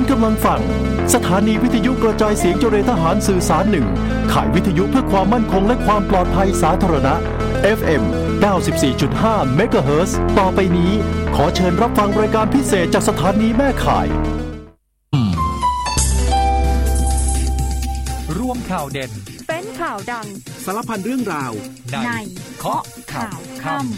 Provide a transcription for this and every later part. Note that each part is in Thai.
กำลังฟังสถานีวิทยุกระจายเสียงเจริญทหารสื่อสาร1ข่ายวิทยุเพื่อความมั่นคงและความปลอดภัยสาธารณะ FM 94.5 เมกะเฮิรตซ์ต่อไปนี้ขอเชิญรับฟังรายการพิเศษจากสถานีแม่ข่ายร่วมข่าวเด่นเป็นข่าวดังสารพันเรื่องราวในเคาะข่าวค่ำ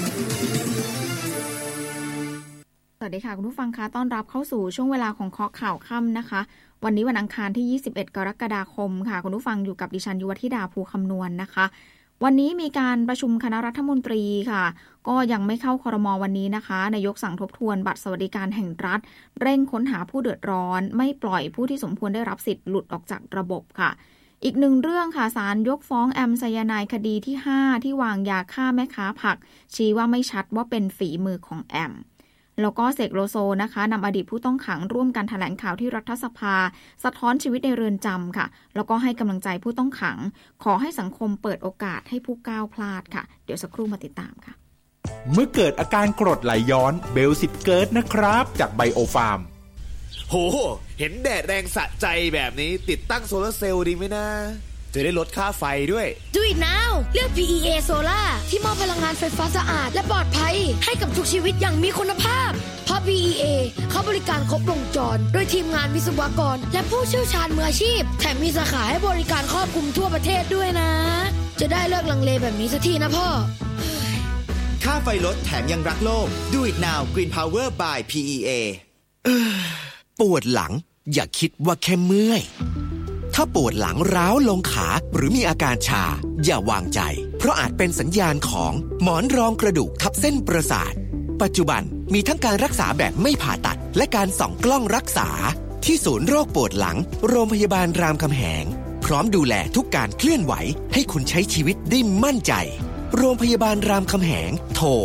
สวัสดีค่ะคุณผู้ฟังคะต้อนรับเข้าสู่ช่วงเวลาของเคาะข่าวค่ำนะคะวันนี้วันอังคารที่21กรกฎาคมค่ะคุณผู้ฟังอยู่กับดิฉันยุวธิดาภูคำนวณนะคะวันนี้มีการประชุมคณะรัฐมนตรีค่ะก็ยังไม่เข้าครม.วันนี้นะคะนายกสั่งทบทวนบัตรสวัสดิการแห่งรัฐเร่งค้นหาผู้เดือดร้อนไม่ปล่อยผู้ที่สมควรได้รับสิทธิ์หลุดออกจากระบบค่ะอีกหนึ่งเรื่องค่ะศาลยกฟ้องแอมไซยาไนด์คดีที่5ที่วางยาฆ่าแม่ค้าผักชี้ว่าไม่ชัดว่าเป็นฝีมือของแอมแล้วก็เสกโลโซนะคะนำอดีตผู้ต้องขังร่วมกันแถลงข่าวที่รัฐสภาสะท้อนชีวิตในเรือนจำค่ะแล้วก็ให้กำลังใจผู้ต้องขังขอให้สังคมเปิดโอกาสให้ผู้ก้าวพลาดค่ะเดี๋ยวสักครู่มาติดตามค่ะเมื่อเกิดอาการกรดไหลย้อนเบลสิทธิ์เกิดนะครับจากไบโอฟาร์มโหเห็นแดดแรงสะใจแบบนี้ติดตั้งโซลาร์เซลล์ดีไหมนะจะได้ลดค่าไฟด้วย Do it now เลือก PEA Solar ที่มอบพลังงานไฟฟ้าสะอาดและปลอดภัยให้กับทุกชีวิตอย่างมีคุณภาพเพราะ PEA เขาบริการครบวงจรโดยทีมงานวิศวกรและผู้เชี่ยวชาญมืออาชีพแถมมีสาขาให้บริการครอบคลุมทั่วประเทศด้วยนะจะได้เลิกลังเลแบบนี้สักทีนะพ่อค่าไฟลดแถมยังรักโลก Do it now Green Power by PEA ปวดหลังอย่าคิดว่าแค่เมื่อยถ้าปวดหลังร้าวลงขาหรือมีอาการชาอย่าวางใจเพราะอาจเป็นสัญญาณของหมอนรองกระดูกทับเส้นประสาทปัจจุบันมีทั้งการรักษาแบบไม่ผ่าตัดและการส่องกล้องรักษาที่ศูนย์โรคปวดหลังโรงพยาบาลรามคำแหงพร้อมดูแลทุกการเคลื่อนไหวให้คุณใช้ชีวิตได้มั่นใจโรงพยาบาลรามคำแหงโทร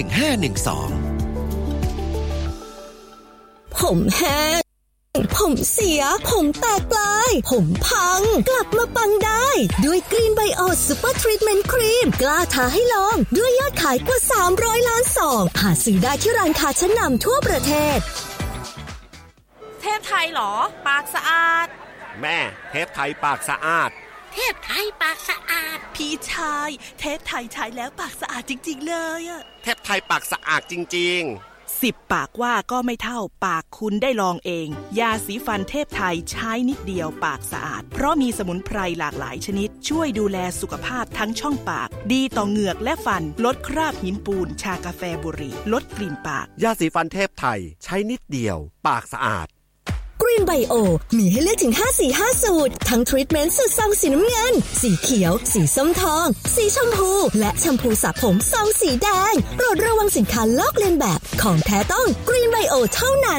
1512 ผมแห้งผมเสียผมแตกปลายผมพังกลับมาปังได้ด้วยกรีนไบโอซูเปอร์ทรีทเมนต์ครีมกล้าท้าให้ลองด้วยยอดขายกว่า300ล้านซองหาซื้อได้ที่ร้านค้าชั้นนำทั่วประเทศเทพไทยหรอปากสะอาดแม่เทพไทยปากสะอาดเทพไทยปากสะอาดพี่ชายเทพไทยใช้แล้วปากสะอาดจริงๆเลยอะเทพไทยปากสะอาดจริงๆ 10ปากว่าก็ไม่เท่าปากคุณได้ลองเองยาสีฟันเทพไทยใช้นิดเดียวปากสะอาดเพราะมีสมุนไพรหลากหลายชนิดช่วยดูแลสุขภาพทั้งช่องปากดีต่อเหงือกและฟันลดคราบหินปูนชากาแฟบุหรี่ลดกลิ่นปากยาสีฟันเทพไทยใช้นิดเดียวปากสะอาดกรีนไบโอมีให้เลือกถึง5สี5สูตรทั้งทรีทเมนต์สูตรซองสีน้ำเงินสีเขียวสีส้มทองสีชมพูและแชมพูสระผมซองสีแดงโปรดระวังสินค้าลอกเลียนแบบของแท้ต้องกรีนไบโอเท่านั้น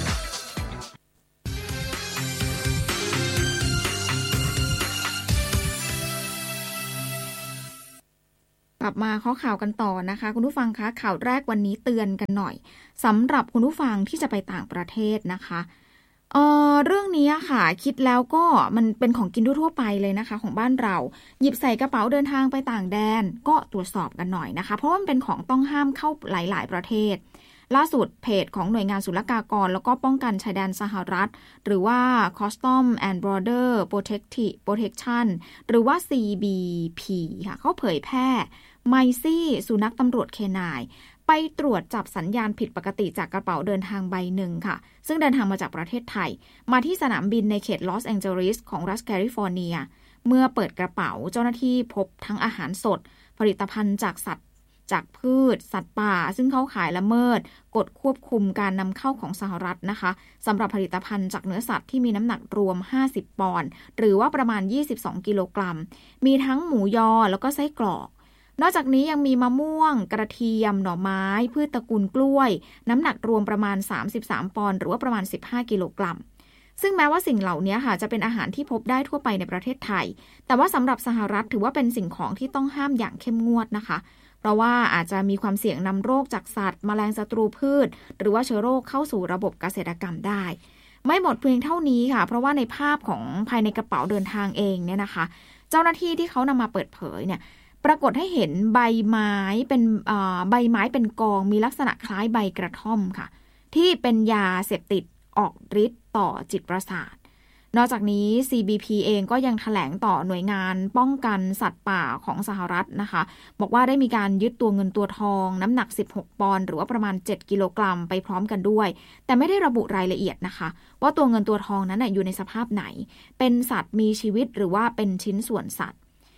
กลับมาข้อข่าวกันต่อนะคะคุณผู้ฟังคะข่าวแรกวันนี้เตือนกันหน่อยสำหรับคุณผู้ฟังที่จะไปต่างประเทศนะคะเรื่องนี้ค่ะคิดแล้วก็มันเป็นของกินทั่วไปเลยนะคะของบ้านเราหยิบใส่กระเป๋าเดินทางไปต่างแดนก็ตรวจสอบกันหน่อยนะคะเพราะว่ามันเป็นของต้องห้ามเข้าหลายๆประเทศล่าสุดเพจของหน่วยงานศุลกากรแล้วก็ป้องกันชายแดนสหรัฐหรือว่า Customs and Border Protection หรือว่า CBP ค่ะเขาเผยแพร่ไมซี่สุนัขตำรวจเคนายไปตรวจจับสัญญาณผิดปกติจากกระเป๋าเดินทางใบหนึ่งค่ะซึ่งเดินทางมาจากประเทศไทยมาที่สนามบินในเขตลอสแองเจลิสของรัฐแคลิฟอร์เนียเมื่อเปิดกระเป๋าเจ้าหน้าที่พบทั้งอาหารสดผลิตภัณฑ์จากสัตว์จากพืชสัตว์ป่าซึ่งเข้าขายละเมิดกฎควบคุมการนำเข้าของสหรัฐนะคะสำหรับผลิตภัณฑ์จากเนื้อสัตว์ที่มีน้ำหนักรวม50ปอนด์หรือว่าประมาณ22กิโลกรัมมีทั้งหมูยอแล้วก็ไส้กรอกนอกจากนี้ยังมีมะม่วงกระเทียมหน่อไม้พืชตระกูลกล้วยน้ำหนักรวมประมาณ33ปอนด์หรือว่าประมาณ15กิโลกรัมซึ่งแม้ว่าสิ่งเหล่านี้ค่ะจะเป็นอาหารที่พบได้ทั่วไปในประเทศไทยแต่ว่าสำหรับสหรัฐถือว่าเป็นสิ่งของที่ต้องห้ามอย่างเข้มงวดนะคะเพราะว่าอาจจะมีความเสี่ยงนำโรคจากสัตว์แมลงศัตรูพืชหรือว่าเชื้อโรคเข้าสู่ระบบเกษตรกรรมได้ไม่หมดเพียงเท่านี้ค่ะเพราะว่าในภาพของภายในกระเป๋าเดินทางเองเนี่ยนะคะเจ้าหน้าที่ที่เขานำมาเปิดเผยเนี่ยปรากฏให้เห็นใบไม้เป็นกองมีลักษณะคล้ายใบกระท่อมค่ะที่เป็นยาเสพติดออกฤทธิ์ต่อจิตประสาทนอกจากนี้ CBP เองก็ยังแถลงต่อหน่วยงานป้องกันสัตว์ป่าของสหรัฐนะคะบอกว่าได้มีการยึดตัวเงินตัวทองน้ำหนัก16ปอนด์หรือว่าประมาณ7กิโลกรัมไปพร้อมกันด้วยแต่ไม่ได้ระบุรายละเอียดนะคะว่าตัวเงินตัวทองนั้นอยู่ในสภาพไหนเป็นสัตว์มีชีวิตหรือว่าเป็นชิ้นส่วนสัตว์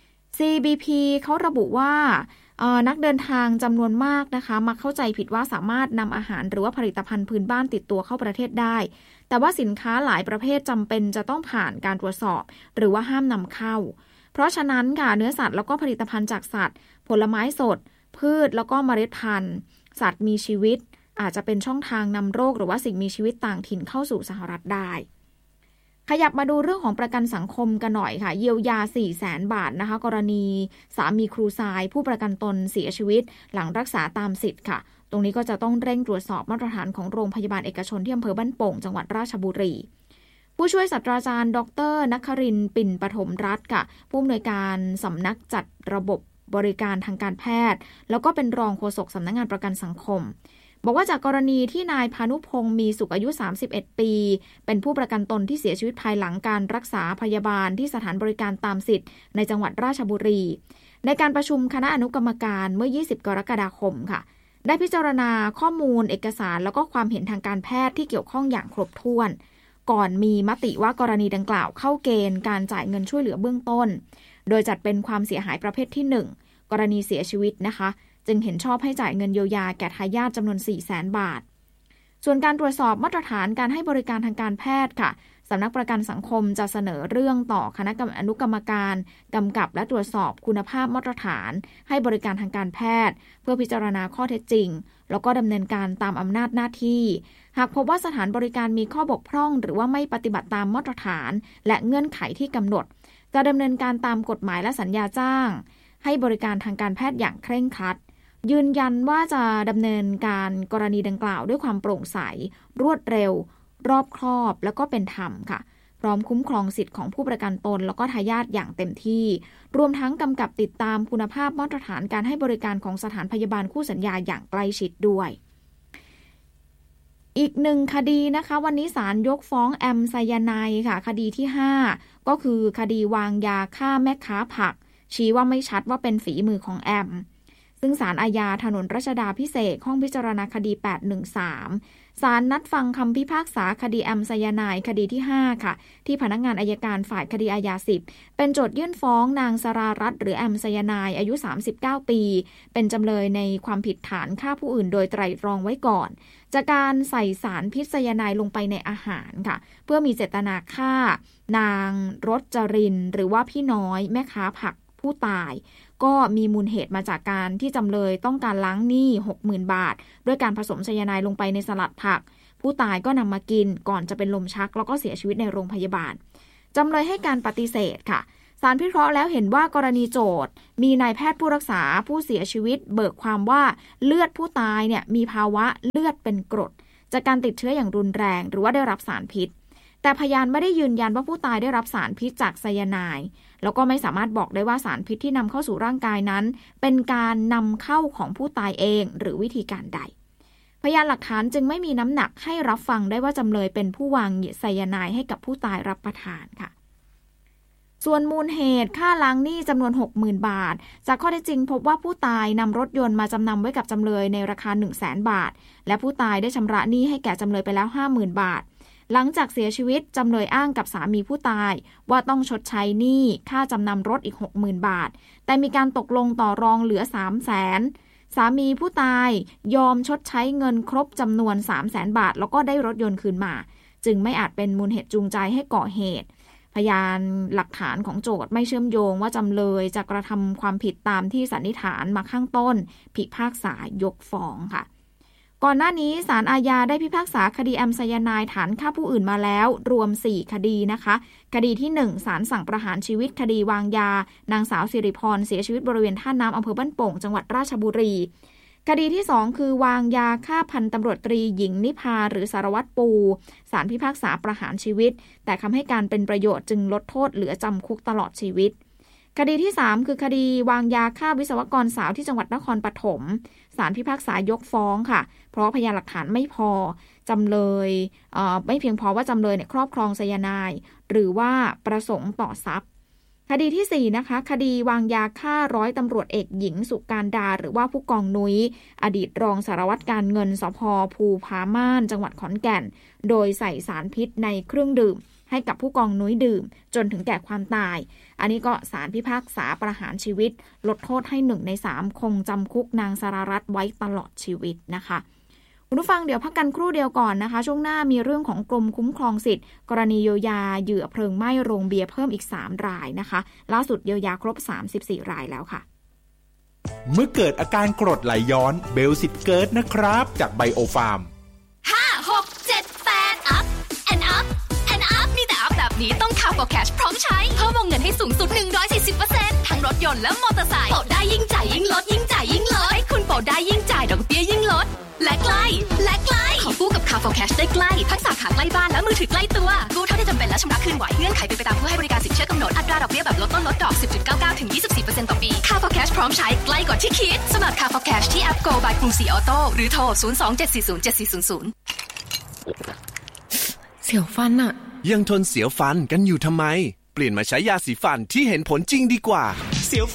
CBP เขาระบุว่านักเดินทางจำนวนมากนะคะมักเข้าใจผิดว่าสามารถนำอาหารหรือว่าผลิตภัณฑ์พื้นบ้านติดตัวเข้าประเทศได้แต่ว่าสินค้าหลายประเภทจำเป็นจะต้องผ่านการตรวจสอบหรือว่าห้ามนำเข้าเพราะฉะนั้นค่ะเนื้อสัตว์แล้วก็ผลิตภัณฑ์จากสัตว์ผลไม้สดพืชแล้วก็เมล็ดพันธุ์สัตว์มีชีวิตอาจจะเป็นช่องทางนำโรคหรือว่าสิ่งมีชีวิตต่างถิ่นเข้าสู่สหรัฐได้ขยับมาดูเรื่องของประกันสังคมกันหน่อยค่ะเยียวยา 400,000 บาทนะคะกรณีสามีครูทรายผู้ประกันตนเสียชีวิตหลังรักษาตามสิทธิ์ค่ะตรงนี้ก็จะต้องเร่งตรวจสอบมาตรฐานของโรงพยาบาลเอกชนที่อำเภอบ้านโป่งจังหวัดราชบุรีผู้ช่วยศาสตราจารย์ดร.นครินทร์ปิ่นปฐมรัตน์ค่ะผู้อำนวยการสำนักจัดระบบบริการทางการแพทย์แล้วก็เป็นรองโฆษกสำนักงานประกันสังคมบอกว่าจากกรณีที่นายพานุพงศ์มีสุขอายุ31ปีเป็นผู้ประกันตนที่เสียชีวิตภายหลังการรักษาพยาบาลที่สถานบริการตามสิทธิ์ในจังหวัดราชบุรีในการประชุมคณะอนุกรรมการเมื่อ20กรกฎาคมค่ะได้พิจารณาข้อมูลเอกสารแล้วก็ความเห็นทางการแพทย์ที่เกี่ยวข้องอย่างครบถ้วนก่อนมีมติว่ากรณีดังกล่าวเข้าเกณฑ์การจ่ายเงินช่วยเหลือเบื้องต้นโดยจัดเป็นความเสียหายประเภทที่1กรณีเสียชีวิตนะคะจึงเห็นชอบให้จ่ายเงินเยียวยาแก่ทายาทจำนวน 400,000 บาทส่วนการตรวจสอบมาตรฐานการให้บริการทางการแพทย์ค่ะสำนักประกันสังคมจะเสนอเรื่องต่อคณะอนุกรรมการกำกับและตรวจสอบคุณภาพมาตรฐานให้บริการทางการแพทย์เพื่อพิจารณาข้อเท็จจริงแล้วก็ดำเนินการตามอำนาจหน้าที่หากพบว่าสถานบริการมีข้อบกพร่องหรือว่าไม่ปฏิบัติตามมาตรฐานและเงื่อนไขที่กำหนดจะดำเนินการตามกฎหมายและสัญญาจ้างให้บริการทางการแพทย์อย่างเคร่งครัดยืนยันว่าจะดำเนินการกรณีดังกล่าวด้วยความโปร่งใสรวดเร็วรอบคอบแล้วก็เป็นธรรมค่ะพร้อมคุ้มครองสิทธิ์ของผู้ประกันตนแล้วก็ทายาทอย่างเต็มที่รวมทั้งกำกับติดตามคุณภาพมาตรฐานการให้บริการของสถานพยาบาลคู่สัญญาอย่างใกล้ชิดด้วยอีกหนึ่งคดีนะคะวันนี้ศาลยกฟ้องแอมไซยาไนด์ค่ะคดีที่5ก็คือคดีวางยาฆ่าแม่ค้าผักชี้ว่าไม่ชัดว่าเป็นฝีมือของแอมซึ่งศาลอาญาถนนรัชดาภิเษกห้องพิจารณาคดี813ศาลนัดฟังคำพิพากษาคดีแอมไซยาไนด์คดีที่5ค่ะที่พนักงานอัยการฝ่ายคดีอาญา10เป็นโจทยื่นฟ้องนางสรารัตน์หรือแอมไซยาไนด์อายุ39ปีเป็นจำเลยในความผิดฐานฆ่าผู้อื่นโดยไตร่ตรองไว้ก่อนจากการใส่สารพิษไซยาไนด์ลงไปในอาหารค่ะเพื่อมีเจตนาฆ่านางรจรินหรือว่าพี่น้อยแม่ค้าผักผู้ตายก็มีมูลเหตุมาจากการที่จำเลยต้องการล้างหนี้ 60,000 บาทด้วยการผสมไซยาไนด์ลงไปในสลัดผักผู้ตายก็นำมากินก่อนจะเป็นลมชักแล้วก็เสียชีวิตในโรงพยาบาลจำเลยให้การปฏิเสธค่ะศาลพิเคราะห์แล้วเห็นว่ากรณีโจทก์มีนายแพทย์ผู้รักษาผู้เสียชีวิตเบิกความว่าเลือดผู้ตายเนี่ยมีภาวะเลือดเป็นกรดจากการติดเชื้ออย่างรุนแรงหรือว่าได้รับสารพิษแต่พยานไม่ได้ยืนยันว่าผู้ตายได้รับสารพิษจากไซยาไนด์แล้วก็ไม่สามารถบอกได้ว่าสารพิษที่นำเข้าสู่ร่างกายนั้นเป็นการนำเข้าของผู้ตายเองหรือวิธีการใดพยานหลักฐานจึงไม่มีน้ำหนักให้รับฟังได้ว่าจำเลยเป็นผู้วางไซยาไนด์ให้กับผู้ตายรับประทานค่ะส่วนมูลเหตุค่าล้างหนี้จำนวน 60,000 บาทจากข้อเท็จจริงพบว่าผู้ตายนำรถยนต์มาจำนำไว้กับจำเลยในราคา 100,000 บาทและผู้ตายได้ชำระหนี้ให้แก่จำเลยไปแล้ว 50,000 บาทหลังจากเสียชีวิตจำเลยอ้างกับสามีผู้ตายว่าต้องชดใช้หนี้ค่าจำนำรถอีก 60,000 บาทแต่มีการตกลงต่อรองเหลือ 300,000 สามีผู้ตายยอมชดใช้เงินครบจำนวน 300,000 บาทแล้วก็ได้รถยนต์คืนมาจึงไม่อาจเป็นมูลเหตุจูงใจให้ก่อเหตุพยานหลักฐานของโจทก์ไม่เชื่อมโยงว่าจำเลยจะกระทำความผิดตามที่สันนิษฐานมาข้างต้นพิพากษายกฟ้องค่ะก่อนหน้านี้ศาลอาญาได้พิพากษาคดีแอมไซยาไนด์ฐานฆ่าผู้อื่นมาแล้วรวม4คดีนะคะคดีที่1ศาลสั่งประหารชีวิตคดีวางยานางสาวสิริพรเสียชีวิตบริเวณท่าน้ำอำเภอบ้านโป่งจังหวัดราชบุรีคดีที่2คือวางยาฆ่าพันตำรวจตรีหญิงนิพาหรือสารวัตรปูศาลพิพากษาประหารชีวิตแต่คำให้การเป็นประโยชน์จึงลดโทษเหลือจำคุกตลอดชีวิตคดีที่3คือคดีวางยาฆ่าวิศวกรสาวที่จังหวัดนครปฐมศาลพิพากษายกฟ้องค่ะเพราะพยานหลักฐานไม่พอจำเลยไม่เพียงพอว่าจำเลยเนี่ยครอบครองไซยาไนด์หรือว่าประสงค์ต่อทรัพย์คดีที่4นะคะคดีวางยาฆ่าร้อยตำรวจเอกหญิงสุการดาหรือว่าผู้กองนุ้ยอดีตรองสารวัตรการเงินสภ.ภูผาม่านจังหวัดขอนแก่นโดยใส่สารพิษในเครื่องดื่มให้กับผู้กองนุ้ยดื่มจนถึงแก่ความตายอันนี้ก็ศาลพิพากษาประหารชีวิตลดโทษให้1 ใน 3คงจำคุกนางสรารัตน์ไว้ตลอดชีวิตนะคะคุณผู้ฟังเดี๋ยวพักกันครู่เดียวก่อนนะคะช่วงหน้ามีเรื่องของกรมคุ้มครองสิทธิ์กรณีเยียวยาเหยื่อเพลิงไหม้โรงเบียร์เพิ่มอีก3 รายนะคะล่าสุดเยียวยาครบ34 รายแล้วค่ะเมื่อเกิดอาการกรดไหลย้อนเบลสิทธิ์เกิร์ตนะครับจากไบโอฟาร์ม 5 6 7 8 up and up and up มีแต่ up แบบนี้ต้องCar for Cash พร้อมใช้เพิ่มวงเงินให้สูงสุด 140% ทั้งรถยนต์และมอเตอร์ไซค์โปรได้ยิ่งจ่ายยิ่งลดยิ่งจ่ายยิ่งลดให้คุณโปรได้ยิ่งจ่ายดอกเบี้ยยิ่งลดและใกล้ขอกู้กับ Car for Cash ได้ใกล้ทักษะขาใกล้บ้านและมือถือใกล้ตัวกู้เท่าที่จำเป็นและชำระคืนไหวเงื่อนไขเป็นไปตามผู้ให้บริการสินเชื่อกำหนดอัตราดอกเบี้ยแบบลดต้นลดดอก 10.99 ถึง 24% ต่อปี Car for Cash พร้อมใช้ใกล้กว่าที่คิดสมัคร Car for Cash ที่แอป Go by กรุงศรีออโต้หรือโทร 02-740-7400 เสียวฟันอะยังทนเสียวฟันกันอยู่ทำไมเปลี่ยนมาใช้ยาสีฟันที่เห็นผลจริงดีกว่า